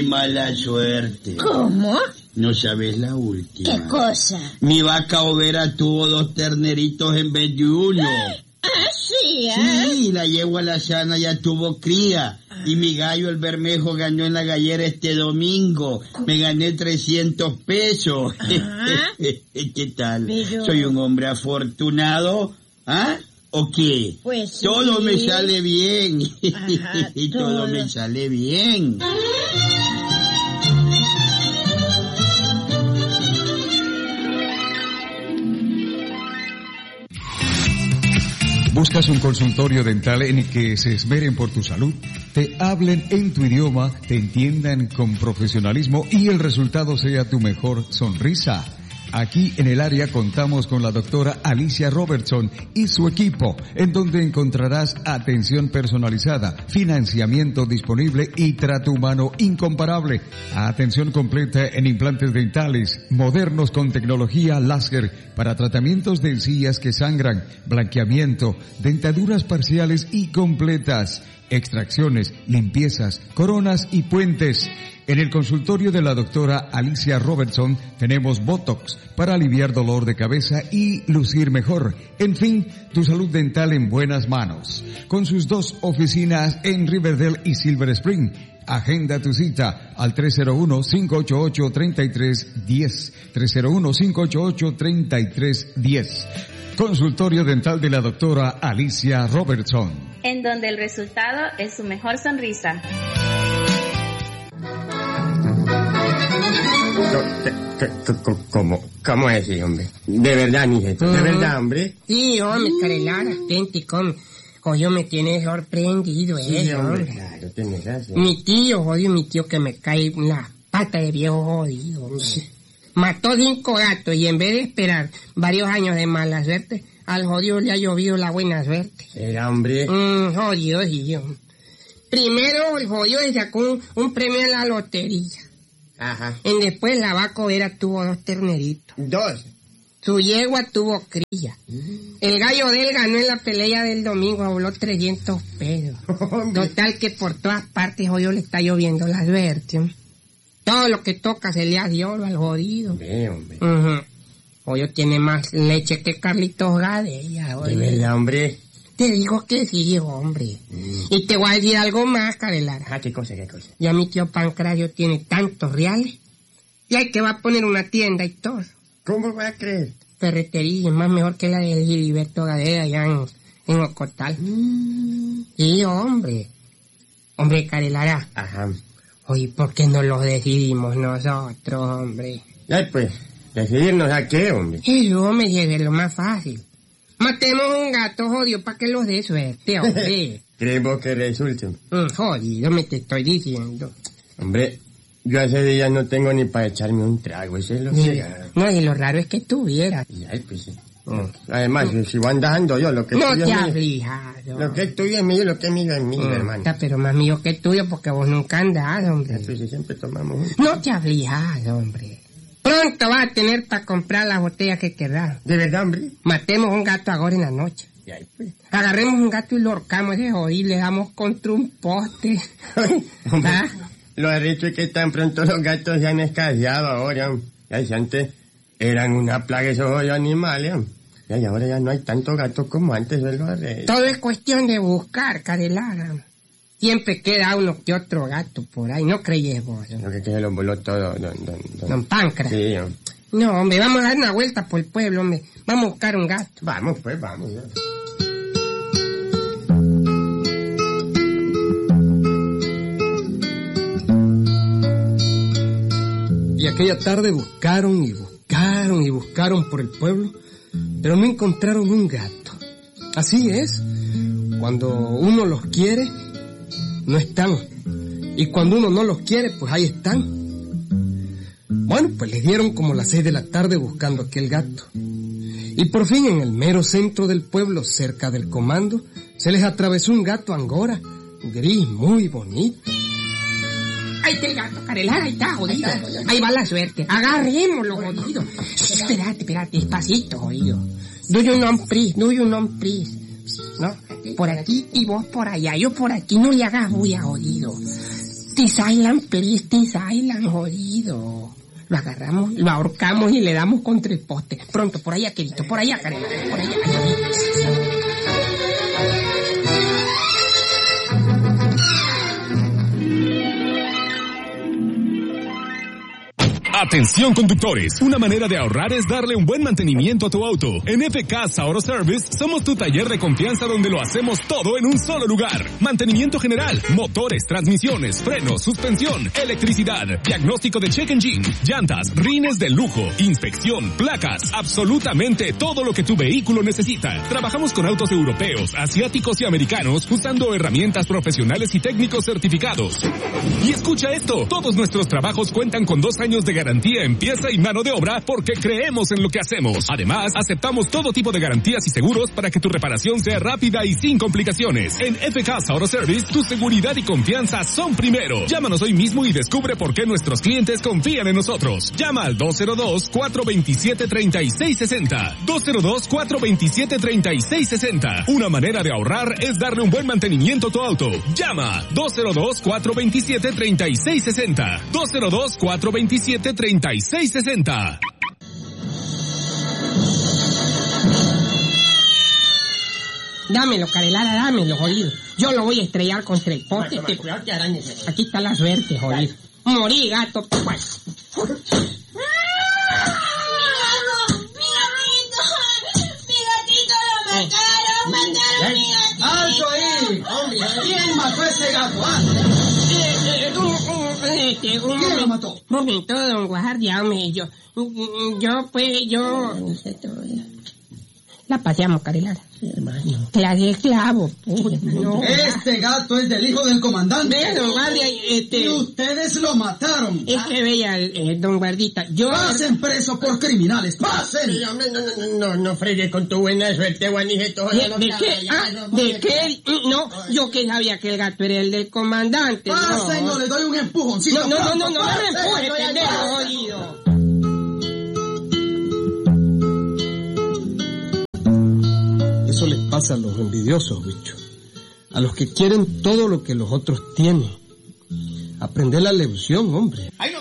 mala suerte. ¿Cómo? No sabes la última. ¿Qué cosa? Mi vaca overa tuvo 2 terneritos en vez de 1. ¿Ah, sí? Sí, la yegua la sana ya tuvo cría. Y mi gallo el Bermejo ganó en la gallera este domingo. Me gané 300 pesos. ¿Qué tal? Pero... ¿Soy un hombre afortunado? ¿Ah? ¿O qué? Pues sí. Todo me sale bien. Ajá, todo me sale bien. ¿Buscas un consultorio dental en el que se esmeren por tu salud? Te hablen en tu idioma, te entiendan con profesionalismo y el resultado sea tu mejor sonrisa. Aquí en el área contamos con la doctora Alicia Robertson y su equipo, en donde encontrarás atención personalizada, financiamiento disponible y trato humano incomparable. Atención completa en implantes dentales, modernos con tecnología láser para tratamientos de encías que sangran, blanqueamiento, dentaduras parciales y completas, extracciones, limpiezas, coronas y puentes. En el consultorio de la doctora Alicia Robertson tenemos Botox para aliviar dolor de cabeza y lucir mejor. En fin, tu salud dental en buenas manos. Con sus 2 oficinas en Riverdale y Silver Spring. Agenda tu cita al 301-588-3310. 301-588-3310. Consultorio dental de la doctora Alicia Robertson. En donde el resultado es su mejor sonrisa. ¿Cómo es, hombre? De verdad, mijeto, de verdad, hombre. Sí, hombre, Carelara, vente, come. Oye, me tiene sorprendido, sí, hombre. Claro, tenés razón. Mi tío que me cae la pata de viejo jodido, hombre. Mató 5 gatos y en vez de esperar varios años de mala suerte, al jodido le ha llovido la buena suerte. Era, hombre. Jodido, sí, hombre. Primero el jodido le sacó un premio en la lotería. Ajá. Y después la vaca overa tuvo 2 terneritos. 2. Su yegua tuvo cría. El gallo de él ganó en la pelea del domingo, habló 300 pesos. Total que por todas partes hoy le está lloviendo la suerte. Todo lo que toca se le ha dio al jodido. Hombre. Hoy tiene más leche que Carlitos Gadella. De verdad, hombre. Te digo que sí, hombre. Y te voy a decir algo más, Carelara. Ah, ¿qué cosa? Ya mi tío Pancracio tiene tantos reales. Y hay que va a poner una tienda y todo. ¿Cómo va a creer? Ferretería, es más mejor que la de Gilberto Gadea allá en Ocotal. Sí, hombre. Hombre, Carelara. Ajá. Oye, ¿por qué no lo decidimos nosotros, hombre? Ay, pues, ¿decidirnos a qué, hombre? Eso, hombre, es lo más fácil. Matemos un gato, jodido, para que los dé suerte, hombre. ¿Crees que resulte? Jodido, me te estoy diciendo. Hombre, yo hace días no tengo ni para echarme un trago, eso es lo que... No, y lo raro es que tuvieras. Ay, pues sí. Además, si voy andando yo, lo que no tuyo te es aflijas. mío. Lo que es tuyo es mío, lo que es mío es mío, hermano. Pero más mío que tuyo, porque vos nunca andás, hombre. Entonces siempre tomamos No te aflijas, hombre. Pronto vas a tener para comprar las botellas que querrás. ¿De verdad, hombre? Matemos un gato ahora en la noche. Ay, pues. Agarremos un gato y lo ahorcamos ese jodido y le damos contra un poste. ¿Ah? Lo arrecho es que tan pronto los gatos se han escaseado ahora. Ya si antes eran una plaga esos jodidos animales. Y ahora ya no hay tantos gatos como antes, eso es lo arrecho. Todo es cuestión de buscar, Carelara. Siempre queda uno que otro gato por ahí, ¿no creyes vos? Lo que se los voló todo, don Pancras. Sí, No, hombre, vamos a dar una vuelta por el pueblo, hombre. Vamos a buscar un gato. Vamos, pues, vamos. Ya. Y aquella tarde buscaron por el pueblo, pero no encontraron un gato. Así es, cuando uno los quiere, no están. Y cuando uno no los quiere, pues ahí están. Bueno, pues les dieron como las 6 de la tarde buscando aquel gato. Y por fin en el mero centro del pueblo, cerca del comando, se les atravesó un gato angora, gris, muy bonito. Ahí está el gato, Carelara, ahí está, jodido. Ahí va la suerte. Agarrémoslo, jodido. Espérate, despacito, jodido. Do you know please? ¿No? Por aquí y vos por allá. Yo por aquí, no le hagas bulla, jodido. This Island, please, this Island, jodido. Lo agarramos, lo ahorcamos y le damos contra el poste. Pronto, por allá, querido, por allá, Karen, por allá. Atención conductores, una manera de ahorrar es darle un buen mantenimiento a tu auto. En FK Auto Service somos tu taller de confianza donde lo hacemos todo en un solo lugar. Mantenimiento general, motores, transmisiones, frenos, suspensión, electricidad, diagnóstico de check engine, llantas, rines de lujo, inspección, placas, absolutamente todo lo que tu vehículo necesita. Trabajamos con autos europeos, asiáticos y americanos usando herramientas profesionales y técnicos certificados. Y escucha esto, todos nuestros trabajos cuentan con 2 años de garantía en pieza y mano de obra porque creemos en lo que hacemos. Además, aceptamos todo tipo de garantías y seguros para que tu reparación sea rápida y sin complicaciones. En FK Auto Service, tu seguridad y confianza son primero. Llámanos hoy mismo y descubre por qué nuestros clientes confían en nosotros. Llama al 202-427-3660. 202-427-3660. Una manera de ahorrar es darle un buen mantenimiento a tu auto. Llama 202-427-3660. 202-427-3660. Dámelo, Carelara, dámelo, jodido. Yo lo voy a estrellar contra el poste. Cuidado que arañe. Aquí está la suerte, jodido. Morí, gato. Pues. ¡Alto ahí! ¡Hombre! ¿Quién mató a ese gato? ¿Quién lo mató? Un momento, don guardia, hombre, yo la paseamos, Carelara. Hermano. La de clavo, pues, no. Este gato es del hijo del comandante. Vea, don guardia, Y ustedes lo mataron. es que veía, don guardita, yo... ¡Pasen preso por criminales! ¡Pasen! Sí, hombre, no fregues con tu buena suerte, Juanijeto. ¿De qué? ¿De qué? No, yo que sabía que el gato era el del comandante. ¡Pasen o le doy un empujoncito! No me ¡Pasen! empuje, pendejo, jodido. Eso les pasa a los envidiosos, bicho. A los que quieren todo lo que los otros tienen. Aprender la lección, hombre. ¡Ay, no!